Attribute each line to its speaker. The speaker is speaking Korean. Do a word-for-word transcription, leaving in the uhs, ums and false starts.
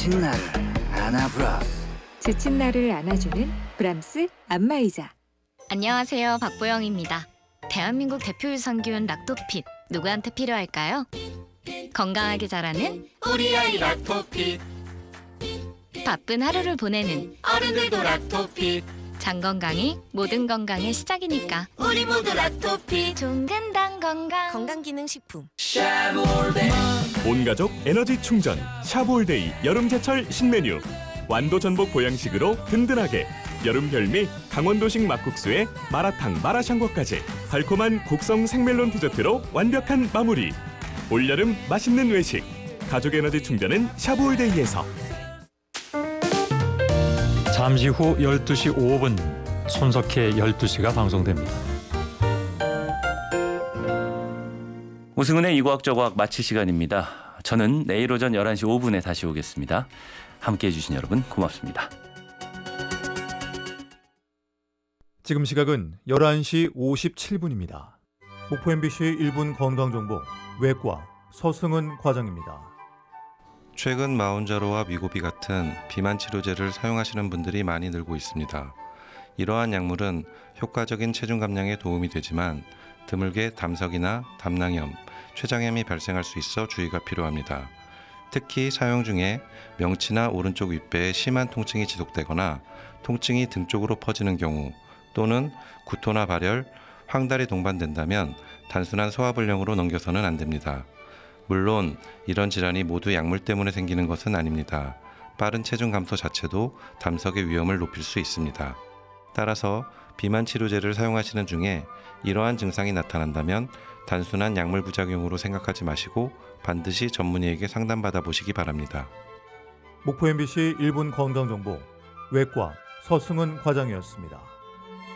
Speaker 1: 지친 나를 안아브라스.
Speaker 2: 지친 나를 안아주는 브람스 안마의자.
Speaker 3: 안녕하세요, 박보영입니다. 대한민국 대표 유산균 락토핏, 누구한테 필요할까요? 건강하게 자라는
Speaker 4: 우리 아이 락토핏,
Speaker 3: 바쁜 하루를 보내는
Speaker 4: 어른들도 락토핏,
Speaker 3: 장 건강이 모든 건강의 시작이니까
Speaker 4: 우리 모두 락토핏.
Speaker 3: 좋은 건강 건강
Speaker 5: 건강기능식품.
Speaker 6: 온 가족 에너지 충전 샤브올데이 여름제철 신메뉴. 완도 전복 보양식으로 든든하게. 여름 별미 강원도식 막국수에 마라탕 마라샹궈까지 달콤한 곡성 생멜론 디저트로 완벽한 마무리. 올여름 맛있는 외식. 가족 에너지 충전은 샤브올데이에서.
Speaker 7: 잠시 후 열두 시 오 분 손석희의 열두 시가 방송됩니다.
Speaker 8: 오승훈의 이과학 저과학 마칠 시간입니다. 저는 내일 오전 열한 시 오 분에 다시 오겠습니다. 함께해 주신 여러분 고맙습니다.
Speaker 9: 지금 시각은 열한 시 오십칠 분입니다. 목포 엠비씨 일 분 건강정보 외과 서승은 과장입니다.
Speaker 10: 최근 마운자로와 미고비 같은 비만 치료제를 사용하시는 분들이 많이 늘고 있습니다. 이러한 약물은 효과적인 체중 감량에 도움이 되지만 드물게 담석이나 담낭염, 췌장염이 발생할 수 있어 주의가 필요합니다. 특히 사용 중에 명치나 오른쪽 윗배에 심한 통증이 지속되거나 통증이 등 쪽으로 퍼지는 경우 또는 구토나 발열, 황달이 동반된다면 단순한 소화불량으로 넘겨서는 안 됩니다. 물론 이런 질환이 모두 약물 때문에 생기는 것은 아닙니다. 빠른 체중 감소 자체도 담석의 위험을 높일 수 있습니다. 따라서 비만 치료제를 사용하시는 중에 이러한 증상이 나타난다면 단순한 약물 부작용으로 생각하지 마시고 반드시 전문의에게 상담받아 보시기 바랍니다.
Speaker 9: 목포 엠비씨 일 분 건강정보 외과 서승은 과장이었습니다.